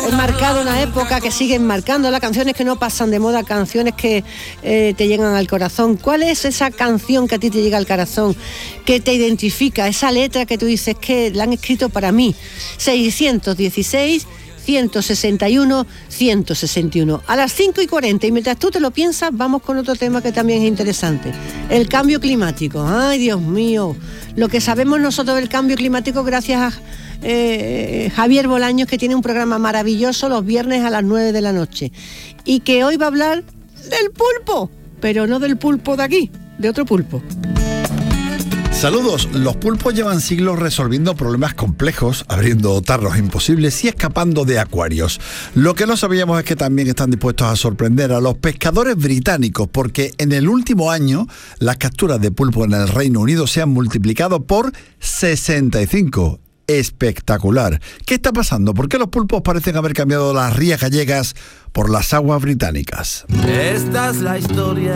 marcado una época, que siguen marcando las canciones que no pasan de moda, canciones que te llegan al corazón. ¿Cuál es esa canción que a ti te llega al corazón, que te identifica, esa letra que tú dices que la han escrito para mí? 616 161 161. A las 5:40, y mientras tú te lo piensas, vamos con otro tema que también es interesante: el cambio climático. Ay, Dios mío, lo que sabemos nosotros del cambio climático gracias a Javier Bolaños, que tiene un programa maravilloso los viernes a las 9 de la noche, y que hoy va a hablar del pulpo, pero no del pulpo de aquí, de otro pulpo. Saludos. Los pulpos llevan siglos resolviendo problemas complejos, abriendo tarros imposibles y escapando de acuarios. Lo que no sabíamos es que también están dispuestos a sorprender a los pescadores británicos, porque en el último año las capturas de pulpo en el Reino Unido se han multiplicado por 65. Espectacular. ¿Qué está pasando? ¿Por qué los pulpos parecen haber cambiado las rías gallegas por las aguas británicas? Esta es la historia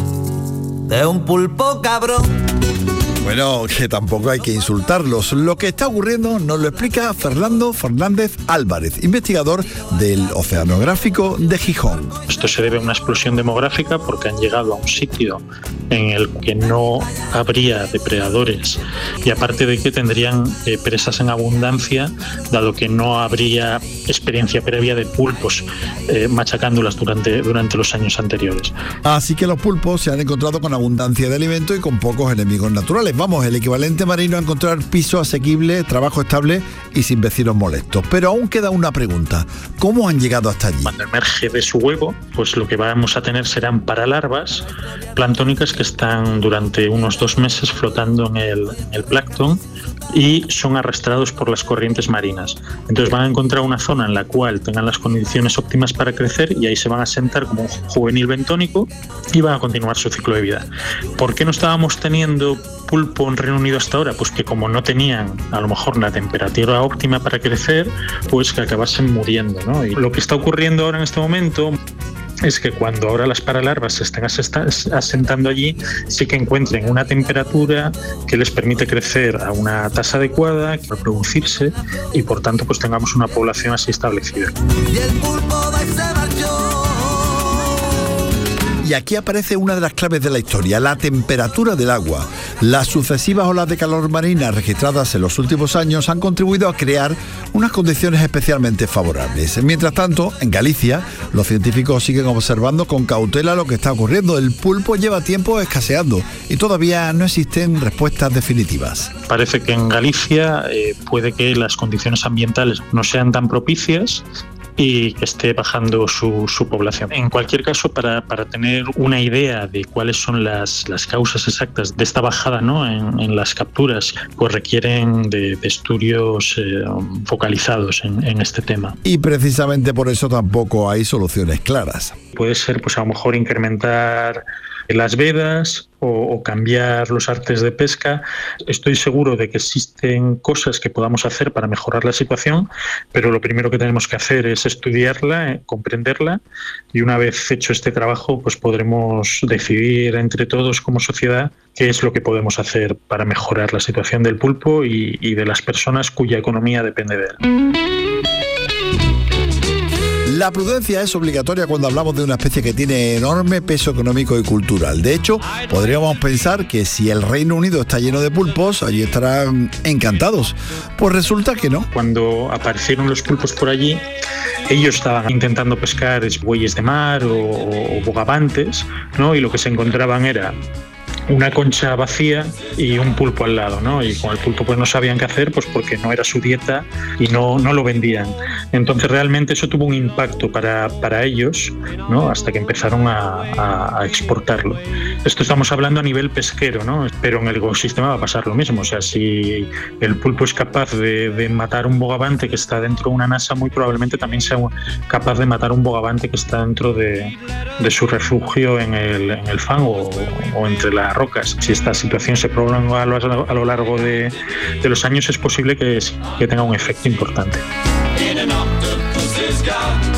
de un pulpo cabrón. Bueno, que tampoco hay que insultarlos. Lo que está ocurriendo nos lo explica Fernando Fernández Álvarez, investigador del Oceanográfico de Gijón. Esto se debe a una explosión demográfica porque han llegado a un sitio en el que no habría depredadores, y aparte de que tendrían presas en abundancia, dado que no habría experiencia previa de pulpos machacándolas durante los años anteriores. Así que los pulpos se han encontrado con abundancia de alimento y con pocos enemigos naturales. Vamos, el equivalente marino a encontrar piso asequible, trabajo estable y sin vecinos molestos. Pero aún queda una pregunta: ¿cómo han llegado hasta allí? Cuando emerge de su huevo, pues lo que vamos a tener serán paralarvas planctónicas que están durante unos 2 meses flotando en el plancton y son arrastrados por las corrientes marinas. Entonces van a encontrar una zona en la cual tengan las condiciones óptimas para crecer, y ahí se van a sentar como un juvenil bentónico y van a continuar su ciclo de vida. ¿Por qué no estábamos teniendo pulpo en Reino Unido hasta ahora? Pues que como no tenían a lo mejor la temperatura óptima para crecer, pues que acabasen muriendo, ¿no? Y lo que está ocurriendo ahora en este momento es que cuando ahora las paralarvas se están asentando allí, sí que encuentren una temperatura que les permite crecer a una tasa adecuada, reproducirse, y por tanto pues tengamos una población así establecida. Y el pulpo se marchó. Y aquí aparece una de las claves de la historia: la temperatura del agua. Las sucesivas olas de calor marina registradas en los últimos años han contribuido a crear unas condiciones especialmente favorables. Mientras tanto, en Galicia, los científicos siguen observando con cautela lo que está ocurriendo. El pulpo lleva tiempo escaseando y todavía no existen respuestas definitivas. Parece que en Galicia puede que las condiciones ambientales no sean tan propicias y que esté bajando su población. En cualquier caso, para tener una idea de cuáles son las causas exactas de esta bajada, ¿no?, en las capturas, pues requieren de estudios focalizados en este tema. Y precisamente por eso tampoco hay soluciones claras. Puede ser, pues a lo mejor incrementar las vedas o cambiar los artes de pesca. Estoy seguro de que existen cosas que podamos hacer para mejorar la situación, pero lo primero que tenemos que hacer es estudiarla, comprenderla, y una vez hecho este trabajo, pues podremos decidir entre todos como sociedad qué es lo que podemos hacer para mejorar la situación del pulpo y de las personas cuya economía depende de él. La prudencia es obligatoria cuando hablamos de una especie que tiene enorme peso económico y cultural. De hecho, podríamos pensar que si el Reino Unido está lleno de pulpos, allí estarán encantados. Pues resulta que no. Cuando aparecieron los pulpos por allí, ellos estaban intentando pescar bueyes de mar o bogavantes, ¿no? Y lo que se encontraban era una concha vacía y un pulpo al lado, ¿no? Y con el pulpo pues no sabían qué hacer, pues porque no era su dieta y no lo vendían. Entonces realmente eso tuvo un impacto para ellos, ¿no?, hasta que empezaron a exportarlo. Esto estamos hablando a nivel pesquero, ¿no? Pero en el ecosistema va a pasar lo mismo. O sea, si el pulpo es capaz de matar un bogavante que está dentro de una nasa, muy probablemente también sea capaz de matar un bogavante que está dentro de su refugio en el fango o entre las rocas. Si esta situación se prolonga a lo largo de los años, es posible que tenga un efecto importante.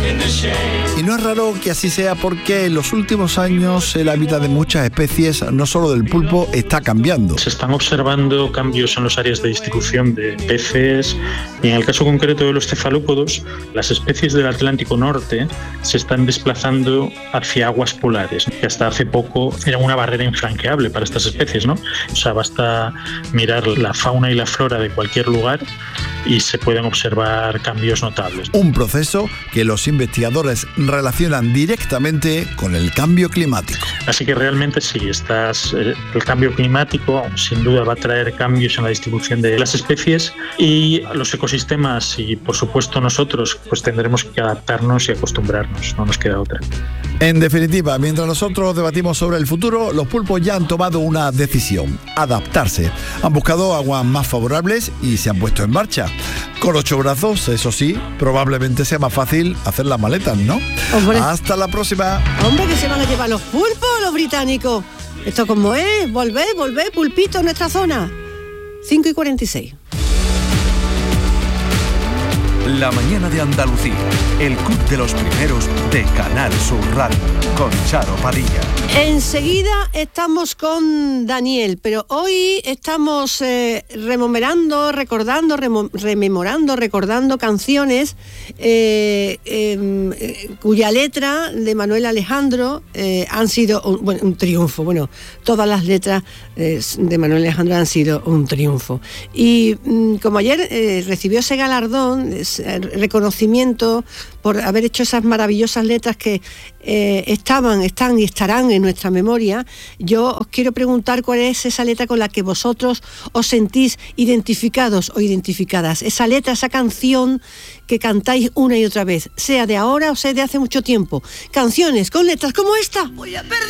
Y no es raro que así sea porque en los últimos años el hábitat de muchas especies, no solo del pulpo, está cambiando. Se están observando cambios en las áreas de distribución de peces y en el caso concreto de los cefalópodos, las especies del Atlántico Norte se están desplazando hacia aguas polares, que hasta hace poco eran una barrera infranqueable para estas especies, ¿no? O sea, basta mirar la fauna y la flora de cualquier lugar y se pueden observar cambios notables. Un proceso que los investigadores relacionan directamente con el cambio climático. Así que realmente sí, el cambio climático sin duda va a traer cambios en la distribución de las especies y los ecosistemas y por supuesto nosotros pues tendremos que adaptarnos y acostumbrarnos, no nos queda otra. En definitiva, mientras nosotros debatimos sobre el futuro, los pulpos ya han tomado una decisión: adaptarse. Han buscado aguas más favorables y se han puesto en marcha. Con 8 brazos, eso sí, probablemente sea más fácil hacer las maletas, ¿no? Hombre. Hasta la próxima. Hombre, que se van a llevar los pulpos, los británicos. Esto como es, volver, pulpito a nuestra zona. 5:46. La mañana de Andalucía, el club de los primeros de Canal Sur Radio, con Charo Padilla. Enseguida estamos con Daniel, pero hoy estamos rememorando canciones cuya letra de Manuel Alejandro han sido un triunfo. Bueno, todas las letras de Manuel Alejandro han sido un triunfo. Y como ayer recibió ese galardón, reconocimiento por haber hecho esas maravillosas letras que están y estarán en nuestra memoria, yo os quiero preguntar cuál es esa letra con la que vosotros os sentís identificados o identificadas. Esa letra, esa canción que cantáis una y otra vez, sea de ahora o sea de hace mucho tiempo. Canciones con letras como esta. Voy a perder